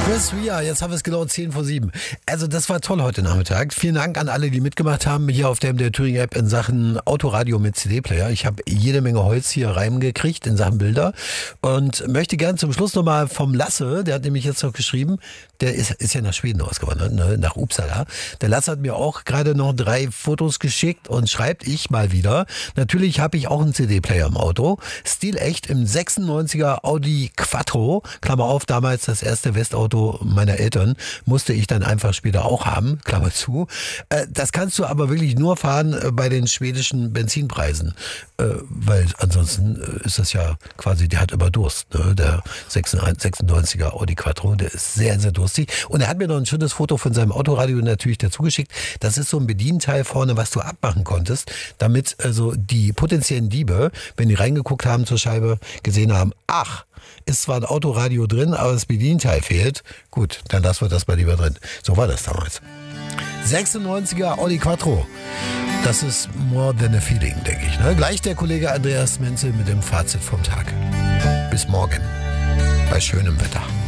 Chris Ria, jetzt haben wir es genau 10 vor 7. Also das war toll heute Nachmittag. Vielen Dank an alle, die mitgemacht haben hier auf der Thüringen-App in Sachen Autoradio mit CD-Player. Ich habe jede Menge Holz hier reingekriegt in Sachen Bilder und möchte gern zum Schluss nochmal vom Lasse, der hat nämlich jetzt noch geschrieben, der ist ja nach Schweden ausgewandert, ne, nach Uppsala. Der Lasse hat mir auch gerade noch 3 Fotos geschickt und schreibt, ich mal wieder. Natürlich habe ich auch einen CD-Player im Auto. Stilecht im 96er Audi Quattro, Klammer auf, damals das erste Westauto meiner Eltern, musste ich dann einfach später auch haben, Klammer zu. Das kannst du aber wirklich nur fahren bei den schwedischen Benzinpreisen, weil ansonsten ist das ja quasi, der hat immer Durst, ne? Der 96er Audi Quattro, der ist sehr, sehr durstig. Und er hat mir noch ein schönes Foto von seinem Autoradio natürlich dazu geschickt. Das ist so ein Bedienteil vorne, was du abmachen konntest, damit also die potenziellen Diebe, wenn die reingeguckt haben zur Scheibe, gesehen haben, ach, ist zwar ein Autoradio drin, aber das Bedienteil fehlt. Gut, dann lassen wir das mal lieber drin. So war das damals. 96er Audi Quattro. Das ist more than a feeling, denke ich. Ne? Gleich der Kollege Andreas Menzel mit dem Fazit vom Tag. Bis morgen. Bei schönem Wetter.